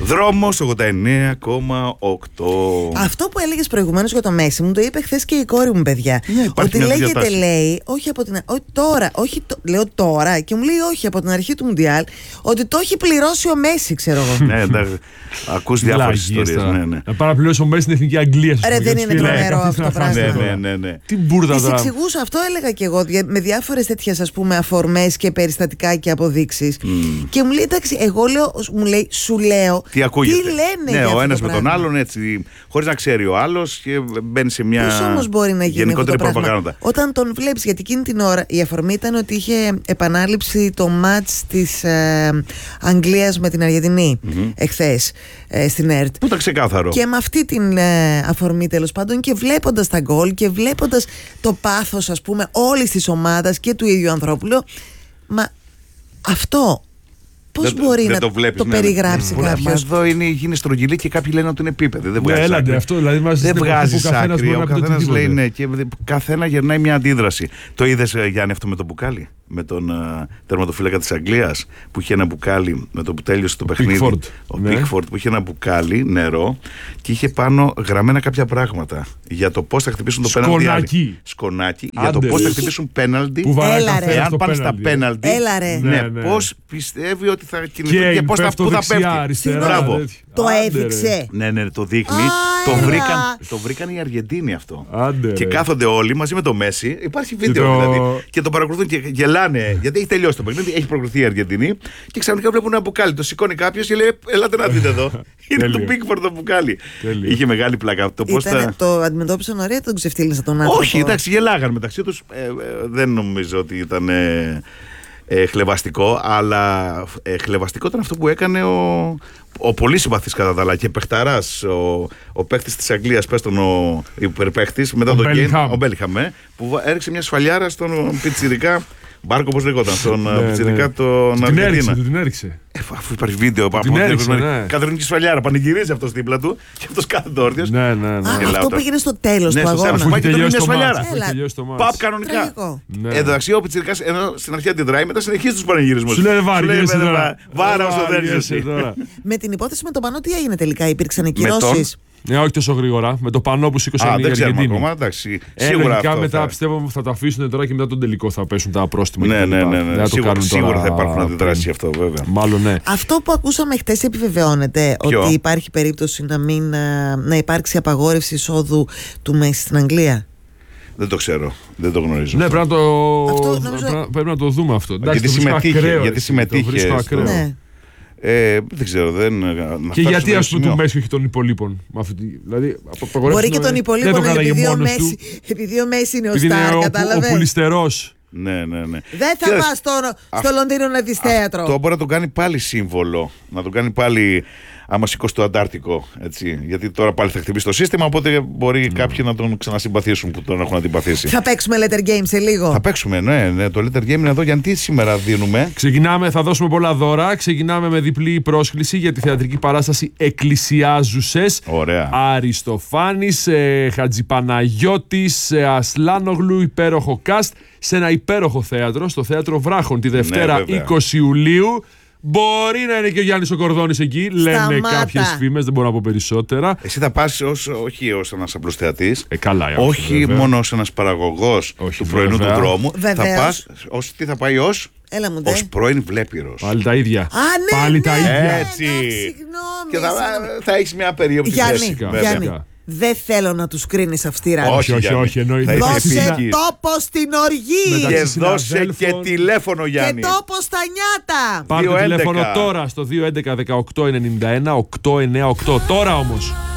Δρόμος 89,8. Αυτό που έλεγες προηγουμένως για το Μέση μου το είπε χθες και η κόρη μου, παιδιά. Ότι λέγεται, λέει, όχι από την. Τώρα, λέω τώρα, και μου λέει όχι από την αρχή του Μουντιάλ, ότι το έχει πληρώσει ο Μέση, ξέρω εγώ. Ναι, εντάξει. Ακούς διάφορες ιστορίες. Ναι. Να παραπληρώσει ο Μέση στην Εθνική Αγγλία. Ρε, δεν είναι τρομερό αυτό το πράγμα. Ναι. Τι μπουρδα τώρα. Εξηγούσα, αυτό έλεγα και εγώ, με διάφορες τέτοιες, ας πούμε, αφορμές και περιστατικά και αποδείξεις. Και μου λέει, εντάξει, εγώ λέω, σου λέω. Τι ακούγεται. Τι λένε. Ναι, ο ένας με τον άλλον, έτσι, χωρίς να ξέρει ο άλλος, και μπαίνει σε μια. Πώς όμως μπορεί να γίνει γενικότερη αυτό το προπαγάνδα. Όταν τον βλέπεις, γιατί εκείνη την ώρα η αφορμή ήταν ότι είχε επανάληψη το μάτς της Αγγλίας με την Αργεντινή εχθές στην ΕΡΤ. Που ήταν ξεκάθαρο. Και με αυτή την αφορμή, τέλος πάντων, και βλέποντας τα γκολ και βλέποντας το πάθος, ας πούμε, όλης της ομάδας και του ίδιου ανθρώπου, λέω, μα αυτό πώς μπορεί να το περιγράψει κάποιος. Εδώ γίνει στρογγυλή και κάποιοι λένε ότι είναι επίπεδο. Δεν βγάζει άκρη. Αυτό, δηλαδή, δεν βγάζει άκρη. Ο καθένας λέει ναι, και καθένα γερνάει μια αντίδραση. Το είδες, Γιάννη, αυτό με το μπουκάλι? Με τον τερματοφύλακα της Αγγλίας που είχε ένα μπουκάλι με το που τέλειωσε το παιχνίδι. Ο Πίκφορντ που είχε ένα μπουκάλι νερό και είχε πάνω γραμμένα κάποια πράγματα για το πώς θα χτυπήσουν το πέναλτι. Σκονάκι. Για το πώς θα χτυπήσουν πέναλτι. Εάν πάνε στα πέναλτι. Πώς πιστεύει ότι θα κινηθούν και πού θα πέφτει. Μπράβο. Το έδειξε. Ναι, το δείχνει. Το βρήκαν οι Αργεντίνοι αυτό. Και κάθονται όλοι μαζί με το Μέση. Υπάρχει βίντεο δηλαδή. Και το παρακολουθούν και γελάνε. Γιατί έχει τελειώσει το παιχνίδι, έχει προκριθεί η Αργεντινή. Και ξαφνικά βλέπουν ένα μπουκάλι. Το σηκώνει κάποιος και λέει: ελάτε να δείτε εδώ. Είναι το Pickford το μπουκάλι. Είχε μεγάλη πλάκα. Το αντιμετώπισαν ωραία, τον ξεφτύλισαν τον άνθρωπο. Όχι, εντάξει, γελάγαν μεταξύ τους. Δεν νομίζω ότι ήταν χλευαστικό, αλλά χλευαστικό ήταν αυτό που έκανε ο πολύ συμπαθής κατά τα άλλα και παιχταράς, ο παίχτης της Αγγλίας, πες τον ο υπερπαίχτης, μετά τον Γκέιν, ο Μπέλιχαμ, που έριξε μια σφαλιάρα στον πιτσιρικά. Μπάρκο, πώς λέγονταν, στον πιτσιρικά τον Αργεντίνα. Την έριξε. Αφού υπάρχει βίντεο από Κατρίνικη σφαλιάρα, πανηγυρίζει αυτός δίπλα του και αυτός κάθεται όρθιος. Αυτό πήγαινε στο τέλος του αγώνα. Πάει και μια σφαλιάρα. Παπ κανονικά. Εντάξει, ο πιτσιρικάς στην αρχή αντιδράει, μετά συνεχίζει τους πανηγυρισμούς. Σου λέει βάρα όσο θέλεις. Με την υπόθεση με τον Πανό, τι έγινε τελικά, υπήρξαν κυρώσεις? Ναι, όχι τόσο γρήγορα. Με το πανό που σήκωσε η Αργεντινή. Σίγουρα μετά πιστεύω θα τα αφήσουν τώρα και μετά τον τελικό θα πέσουν τα πρόστιμα. Ναι. Σίγουρα θα υπάρχουν αντιδράσεις αυτό, βέβαια. Μάλλον ναι. Αυτό που ακούσαμε χτες επιβεβαιώνεται? Ότι υπάρχει περίπτωση να υπάρξει απαγόρευση εισόδου του Μέση στην Αγγλία? Δεν το ξέρω. Δεν το γνωρίζω. Ναι, πρέπει να το δούμε αυτό. Γιατί συμμετείχε. Δεν ξέρω. Και γιατί ας πούμε του Μέση και των υπολείπων? Δηλαδή, μπορεί και των υπολείπων επειδή ο Μέση είναι ο Σταρ, κατάλαβε. Ο πουλιστερός. Ναι. Δεν θα πας στο Λονδίνο να δεις θέατρο. Αυτό μπορεί να τον κάνει πάλι σύμβολο. Να τον κάνει πάλι άμα σηκώσει το Αντάρτικο. Έτσι. Γιατί τώρα πάλι θα χτυπήσει το σύστημα. Οπότε μπορεί κάποιοι να τον ξανασυμπαθήσουν που τον έχουν αντιπαθήσει. Θα παίξουμε Letter Game σε λίγο. Θα παίξουμε, ναι. Το Letter Game είναι εδώ. Γιατί σήμερα δίνουμε. Ξεκινάμε, θα δώσουμε πολλά δώρα. Ξεκινάμε με διπλή πρόσκληση για τη θεατρική παράσταση Εκκλησιάζουσες. Ωραία. Αριστοφάνης, Χατζηπαναγιώτης, Ασλάνογλου, υπέροχο cast. Σε ένα υπέροχο θέατρο, στο Θέατρο Βράχων, τη Δευτέρα 20 Ιουλίου. Μπορεί να είναι και ο Γιάννης ο Κορδόνης εκεί. Λένε κάποιες φήμες, δεν μπορώ να πω περισσότερα. Εσύ θα πας όχι ως ένας απλός θεατής, όχι μόνο ως ένας παραγωγός του πρωινού του δρόμου. Βεβαίως. Θα πας, τι θα πάει ως πρώην βλέπυρος. Πάλι τα ίδια. Ναι, πάλι τα ίδια. Έτσι. Και θα έχεις μια περίοπτη θέση. Γιάννη, δεν θέλω να τους κρίνεις αυστηρά. Όχι, εννοείται. Δώσε τόπο στην οργή. Και δώσε και τηλέφωνο, Γιάννη. Και τόπο στα νιάτα. Πάρτε τηλέφωνο τώρα στο 211 1891 898. Τώρα όμως.